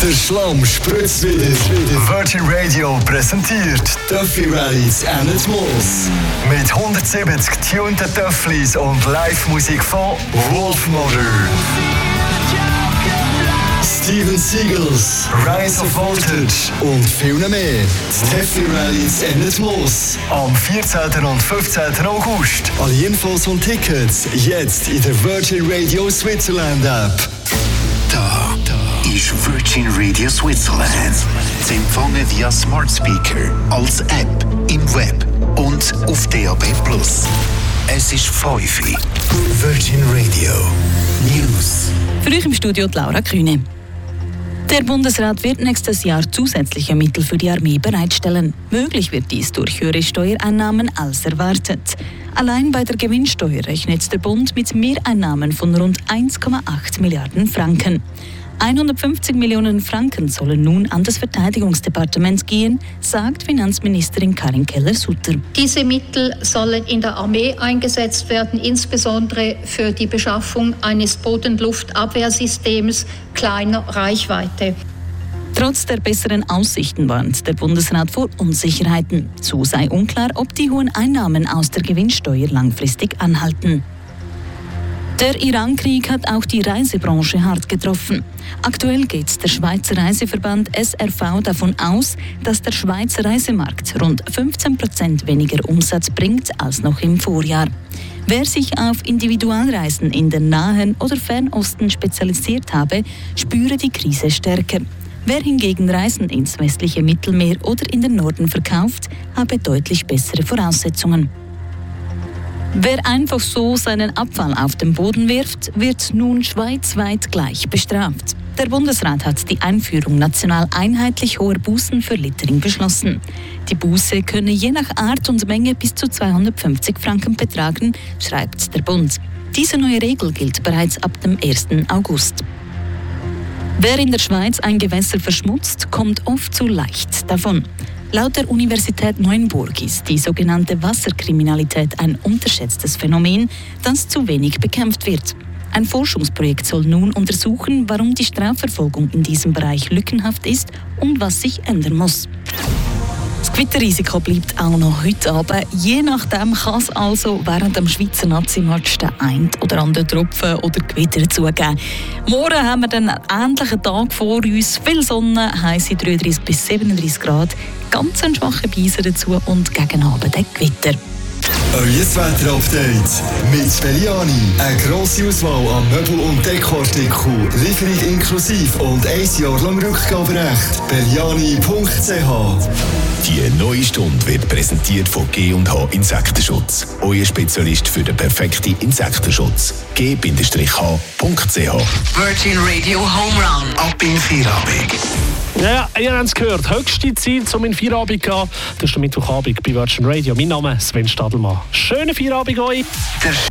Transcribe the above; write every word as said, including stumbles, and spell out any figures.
Der Schlamm spritzt wieder. Virgin Radio präsentiert Töffli Rallies and Moos. Mit hundertsiebzig tunten Töfflis und Live-Musik von Wolfmother, Steven Seagulls, Rise of Voltage und viel mehr. Töffli Rallies and Moos. Am vierzehnten und fünfzehnten August. Alle Infos und Tickets jetzt in der Virgin Radio Switzerland App. Da, da ist Virgin Radio Switzerland. Zu empfangen via Smart Speaker, als App, im Web und auf D A B plus. Es ist fünf Uhr. Virgin Radio News. Für euch im Studio die Laura Kühne. Der Bundesrat wird nächstes Jahr zusätzliche Mittel für die Armee bereitstellen. Möglich wird dies durch höhere Steuereinnahmen als erwartet. Allein bei der Gewinnsteuer rechnet der Bund mit Mehreinnahmen von rund eins Komma acht Milliarden Franken. hundertfünfzig Millionen Franken sollen nun an das Verteidigungsdepartement gehen, sagt Finanzministerin Karin Keller-Sutter. Diese Mittel sollen in der Armee eingesetzt werden, insbesondere für die Beschaffung eines Bodenluftabwehrsystems kleiner Reichweite. Trotz der besseren Aussichten warnt der Bundesrat vor Unsicherheiten. So sei unklar, ob die hohen Einnahmen aus der Gewinnsteuer langfristig anhalten. Der Iran-Krieg hat auch die Reisebranche hart getroffen. Aktuell geht der Schweizer Reiseverband S R V davon aus, dass der Schweizer Reisemarkt rund fünfzehn Prozent weniger Umsatz bringt als noch im Vorjahr. Wer sich auf Individualreisen in den Nahen oder Fernosten spezialisiert habe, spüre die Krise stärker. Wer hingegen Reisen ins westliche Mittelmeer oder in den Norden verkauft, habe deutlich bessere Voraussetzungen. Wer einfach so seinen Abfall auf den Boden wirft, wird nun schweizweit gleich bestraft. Der Bundesrat hat die Einführung national einheitlich hoher Bußen für Littering beschlossen. Die Buße könne je nach Art und Menge bis zu zweihundertfünfzig Franken betragen, schreibt der Bund. Diese neue Regel gilt bereits ab dem ersten August. Wer in der Schweiz ein Gewässer verschmutzt, kommt oft zu leicht davon. Laut der Universität Neuenburg ist die sogenannte Wasserkriminalität ein unterschätztes Phänomen, das zu wenig bekämpft wird. Ein Forschungsprojekt soll nun untersuchen, warum die Strafverfolgung in diesem Bereich lückenhaft ist und was sich ändern muss. Das Gewitterrisiko bleibt auch noch heute Abend. Je nachdem kann es also während dem Schweizer Nazi-Match den einen oder anderen Tropfen oder Gewitter zugeben. Morgen haben wir dann einen ähnlichen Tag vor uns. Viel Sonne, heisse dreiunddreißig bis siebenunddreißig Grad. Ganz ein schwacher Beiser dazu und gegen Abend ein Gewitter. Euer Wetter-Update mit Belliani. Eine grosse Auswahl an Möbel- und Dekoartikeln, Lieferung inklusive und ein Jahr lang Rückgaberecht. Belliani punkt c h. Die neue Stunde wird präsentiert von G und H Insektenschutz. Euer Spezialist für den perfekten Insektenschutz. G H punkt c h. Virgin Radio Home Run. Ab in Feierabend. Ja, ihr habt es gehört. Höchste Zeit, um in Feierabend zu gehen. Das ist der Mittwochabend bei Virgin Radio. Mein Name ist Sven Stadelmann. Schönen Feierabend euch.